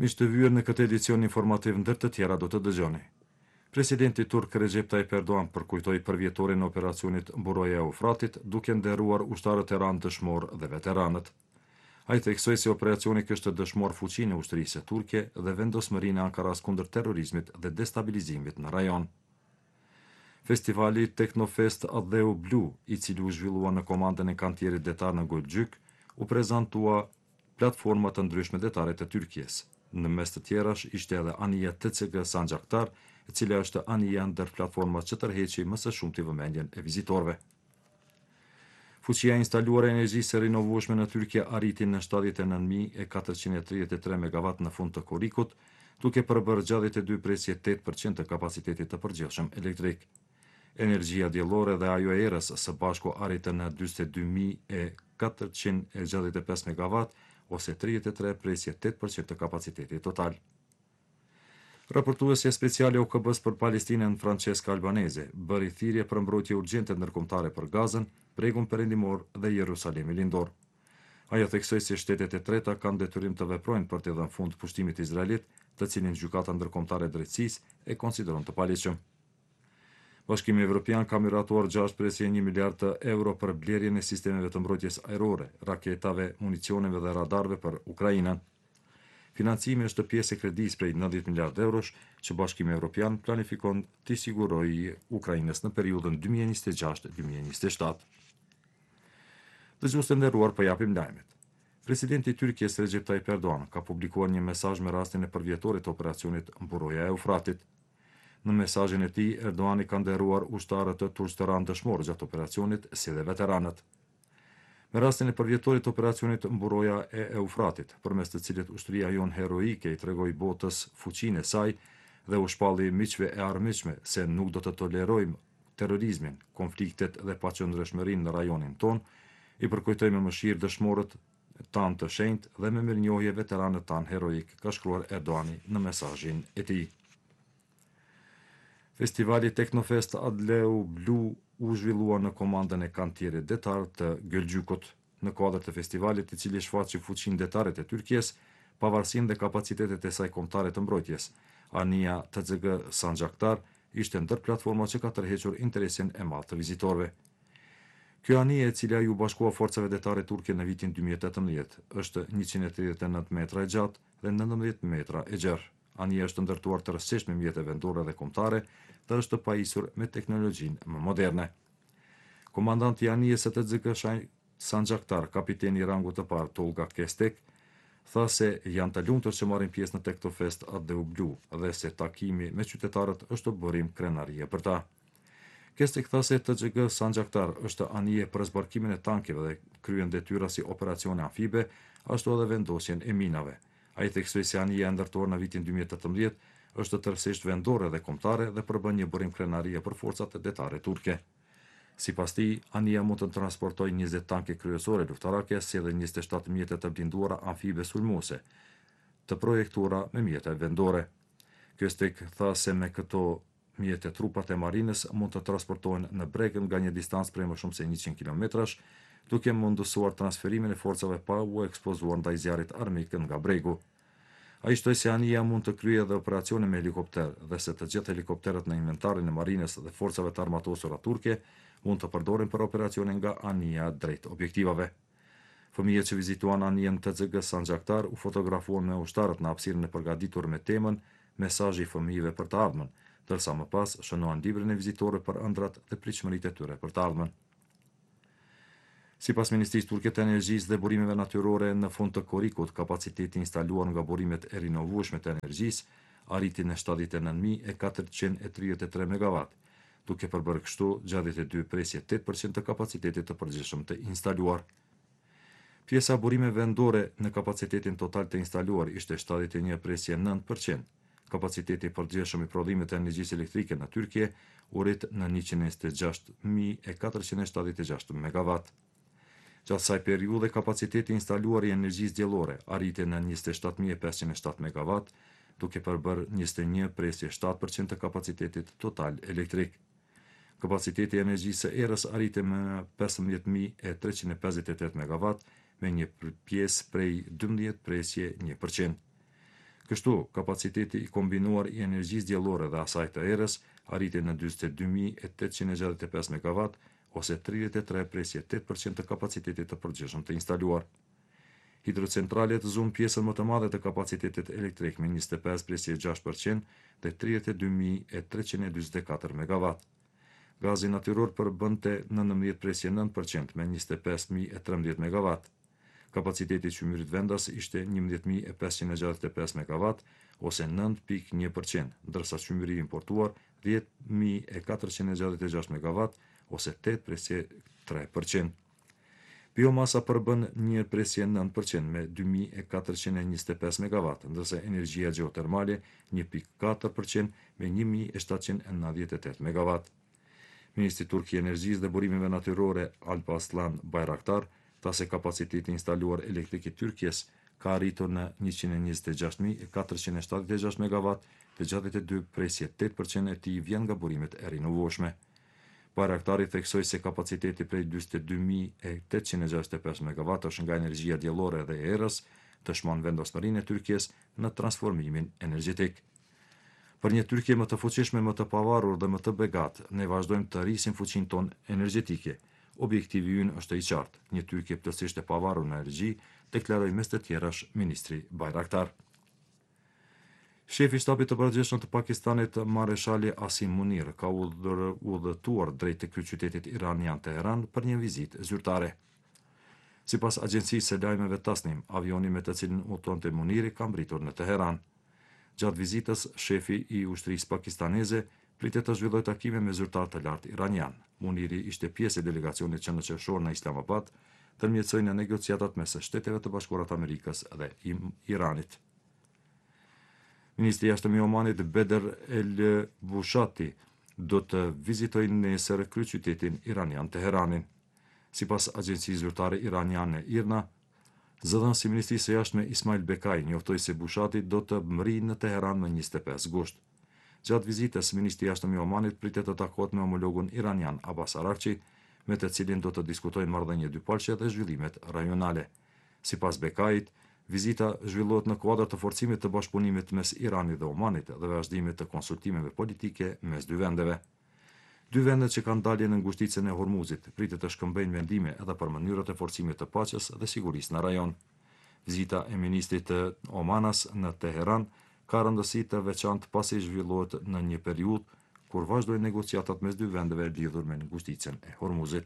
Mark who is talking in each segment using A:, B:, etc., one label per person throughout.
A: Miq të vyer në këtë edicion informativ ndër të tjera do të dëgjoni. Presidenti turk Recep Tayyip Erdogan përkujtoi përvjetorin e operacionit Mburoja e Eufratit, duke nderuar ushtarët e ranë dëshmor dhe veteranët. Ai theksoi se operacioni kishte dëshmuar fuqinë e ushtrisë turke dhe vendosmërinë e Ankaras kundër terrorizmit dhe destabilizimit në rajon. Festivali Teknofest Adheu Blu, i cili u zhvillua në komandën e kantierit detar në Gölcük, u prezantua platforma të ndryshme detare të Tyrkisë. Në mes të tjerash ishte edhe anija TCG Sanxaktar, e cila është anija ndër platformat që tërheqi më së shumti vëmendjen e vizitorëve. Fuqia instaluar e energjisë së rinovueshme në Tyrki arriti në 79.433 MW në fund të korrikut, duke përbërë 62,8% të kapacitetit të përgjithshëm elektrik. Energjia diellore dhe ajo e erës së bashku arritën në 42.465 MW ose 33,8% të kapacitetit total. Raportuesja speciale e OKB-s për Palestinën Francesca Albanese bëri thirrje për mbrojtje urgjente ndërkombëtare për Gazën, Bregun Perëndimor dhe Jerusalemin Lindor. Ajo theksoi se shtetet e treta kanë detyrim të veprojnë për të dhënë fund pushtimit izraelit, të cilin Gjykata Ndërkombëtare e Drejtësisë e konsideron të paligjshëm. Bashkimi Evropian ka miratuar 6,1 miliardë euro për blerjen e sistemeve të mbrojtjes ajrore, raketave, municioneve dhe radarëve për Ukrainën. Financimi është pjesë e kredisë prej 90 miliardë eurosh që Bashkimi Evropian planifikon t'i sigurojë Ukrainës në periudhën 2026-2027. Dëgjues të nderuar, po japim lajmet. Presidenti i Tyrkisë Recep Tayyip Erdogan ka publikuar një mesazh me rastin e përvjetorit të operacionit Mburoja e Eufratit. Në mesazhin e tij, Erdogan i ka nderuar ushtarët të turq të ranë dëshmorë gjatë operacionit, si dhe veteranët. Me rastin e përvjetorit të operacionit Mburoja e Eufratit, përmes të cilit ushtria jon heroike i tregoi botës fuqinë e saj dhe u shpalli miqve e armiqshme se nuk do të tolerojmë terrorizmin, konfliktet dhe paqëndrueshmërinë në rajonin ton, i përkujtoj me mëshirë dëshmorët tanë të shenjtë dhe me mirënjohje veteranët tanë heroik, ka shkruar Erdogani në mesazhin e tij. Festivali Teknofest Adleu Blu u zhvillua në komandën e kantierit detar të Gölcükut. Në kuadër të festivalit, i cili shfaqi fuqinë detare të Tyrkisë, pavarësinë dhe kapacitetet e saj kombëtare të mbrojtjes, anija TCG Sanxaktar ishte ndër platformat që ka tërhequr interesin e madh të vizitorëve. Kjo anije, e cila ju bashkua forcave detare turke në vitin 2018, është 189 metra e gjatë dhe 19 metra e gjerë. Anija është ndërtuar të rësisht me mjete vendore dhe kombëtare dhe është pajisur me teknologjinë më moderne. Komandanti i anijes së TCG Sanxaktar, kapiteni i rangut të parë Tolga Kestek, tha se janë të lumtur që marrin pjesë në Teknofest Adleu Blu dhe se takimi me qytetarët është burim krenarie për ta. Kestek tha se TCG Sanxaktar është anije për zbarkimin e tankeve dhe kryen detyra si operacione amfibe, ashtu edhe vendosjen e minave. Ai theksoi se anija e ndërtuar në vitin 2018 është tërësisht vendore dhe kombëtare dhe përbën një burim krenarie për forcat detare turke. Sipas tij, anija mund të transportojë 20 tanke kryesore luftarake, si edhe 27 mjete të blinduara amfibe sulmuese, të projektuara me mjete vendore. Kestek tha se me këto mjete trupat e marinës mund të transportohen në breg nga një distancë prej më shumë se 100 kilometrash, duke mundësuar transferimin e forcave pa u ekspozuar ndaj zjarrit armik nga bregu. Ai shtoi se anija mund të kryejë edhe operacione me helikopter dhe se të gjithë helikopterët në inventarin e marinës dhe forcave të armatosura turke mund të përdoren për operacione nga anija drejt objektivave. Fëmijët që vizituan anijen TCG Sanxaktar u fotografuan me ushtarët në hapësirën e përgatitur me temën Mesazhi i fëmijëve për të ardhmen, ndërsa më pas shënuan librin e vizitorëve për ëndrat dhe pritshmëritë e tyre për të ardhmen. Sipas Ministrisë Turke të Energjisë dhe Burimeve Natyrore, në fund të korrikut, kapaciteti instaluar nga burimet e rinovueshme të energjisë arriti në 79.433 MW, duke përbërë kështu 62,8% të kapacitetit të përgjithshëm të instaluar. Pjesa burimeve vendore në kapacitetin total të instaluar ishte 71,9%. Kapaciteti i përgjithshëm i prodhimit të energjisë elektrike në Tyrki u rrit në 126.476 MW. Gjatë kësaj periudhe, kapaciteti instaluar i energjisë diellore arriti në 27.507 MW, duke përbërë 21,7% të kapacitetit total elektrik. Kapaciteti i energjisë së erës arriti më 15.358 MW me një pjesë prej 12,1%. Kështu, kapaciteti i kombinuar i energjisë diellore dhe asaj të erës arriti në 42.865 MW ose 33,8% të kapacitetit të përgjithshëm të instaluar. Hidrocentralet zunë pjesën më të madhe të kapacitetit elektrik me 25,6% dhe 32.344 MW. Gazi natyror përbënte 19,9% me 25.013 MW. Kapaciteti i qymyrit vendas ishte 11.565 MW ose 9,1%, ndërsa qymyri importuar 10.466 MW ose 8,3%. Biomasa përbën 1,9% me 2.425 MW, ndërsa energjia geotermale 1,4% me 1.798 MW. Ministri Turk i Energjisë dhe Burimeve Natyrore Alparslan Bayraktar tha se kapaciteti instaluar elektrik i Tyrkisë ka arritur në 126.476 MW dhe 62,8% e tij vjen nga burimet e rinovueshme. Bayraktari theksoi se kapaciteti prej 42.865 MW është nga energjia diellore dhe e erës, dëshmon vendosmërinë e Tyrkisë në transformimin energjetik. Për një Tyrkie më të fuqishme, më të pavarur dhe më të begatë, ne vazhdojmë të rrisim fuqinë tonë energjetike. Objektivi ynë është i qartë, një Tyrkie plotësisht e pavarur në energji, deklaroi mes të tjerash ministri Bayraktar. Shefi i shtapit të përgjithshëm të Pakistanit, Mareshali Asim Munir, ka udhëtuar drejt të kryeqytetit iranian Teheran për një vizitë zyrtare. Sipas agjencisë së lajmeve Tasnim, avioni me të cilin udhëtonte Muniri ka mbritur në Teheran. Gjatë vizitës, shefi i ushtrisë pakistaneze pritet të zhvillojë takime me zyrtar të lartë iranian. Muniri ishte pjesë e delegacionit që në qershor në Islamabad ndërmjetësoi në negociatat mes Shteteve të Bashkuara të Amerikës dhe Iranit. Ministri i Jashtëm i Omanit Beder El Bushati do të vizitojë nesër kryeqytetin iranian Teheranin. Sipas agjencisë zyrtare iraniane IRNA, zëdhënësi i Ministrisë së Jashtme Ismail Bekai njoftoi se Bushati do të mrijë në Teheran më 25 gusht. Gjatë vizitës, ministri i Jashtëm i Omanit pritet të takohet me homologun iranian Abbas Araghchi, me të cilin do të diskutojnë marrëdhënie dypalqe dhe zhvillimet rajonale. Sipas Bekait, vizita zhvillohet në kuadër të forcimit të bashkëpunimit mes Iranit dhe Omanit dhe vazhdimit të konsultimeve politike mes dy vendeve. Dy vendet që kanë dalje në ngushticën e Hormuzit pritet të shkëmbejnë vendime edhe për mënyrat e forcimit të paqes dhe sigurisë në rajon. Vizita e ministrit të Omanas në Teheran ka rëndësi të veçantë pasi zhvillohet në një periudhë kur vazhdojnë negociatat mes dy vendeve lidhur me ngushticën e Hormuzit.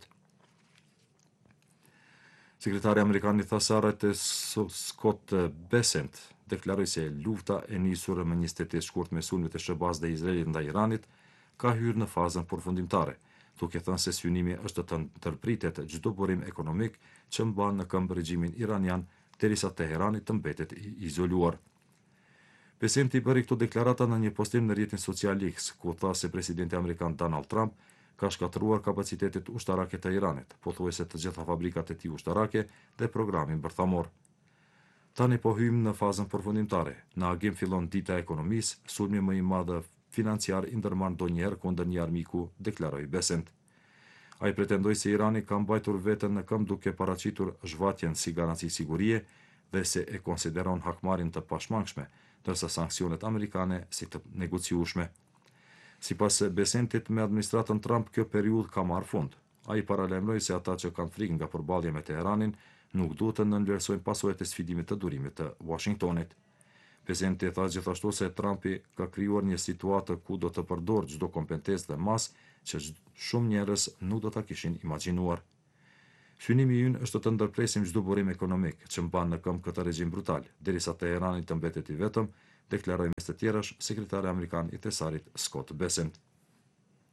A: Sekretari amerikan i Thasarit Scott Bessent deklaroi se lufta e nisur më 28 shkurt me sulmet e SBA-s dhe Izraelit ndaj Iranit ka hyrë në fazën përfundimtare, duke thënë se synimi është të ndërpritet çdo burim ekonomik që mban në këmbë regjimin iranian derisa Teherani të mbetet i izoluar. Besenti bëri këto deklarata në një postim në rrjetin social X, ku tha se presidenti amerikan Donald Trump ka shkatëruar kapacitetet ushtarake të Iranit, pothuajse të gjitha fabrikat e tij ushtarake dhe programin bërthamor. Tani po hyjmë në fazën përfundimtare. Në agim fillon dita e ekonomisë, sulmi më i madh financiar i ndërmarr ndonjëherë kundër një armiku, deklaroi Besent. Ai pretendoi se Irani ka mbajtur veten në këmbë duke paraqitur zhvatjen si garanci sigurie dhe se e konsideron hakmarrjen të pashmangshme, ndërsa sanksionet amerikane si të negociueshme. Sipas Besentit, me administratën Trump kjo periudhë ka marrë fund. Ai paralajmëroi se ata që kanë frikë nga përballja me Teheranin nuk duhet të nënvlerësojnë pasojat e sfidimit të durimit të Washingtonit. Besenti tha gjithashtu se Trumpi ka krijuar një situatë ku do të përdorë çdo kompetencë dhe mas që shumë njerëz nuk do ta kishin imagjinuar. Synimi ynë është të ndërpresim çdo burim ekonomik që mban në këmbë këtë regjim brutal, derisa Teherani të mbetet i vetëm, deklaroi mes të tjerash sekretari amerikan i Thesarit Scott Bessent.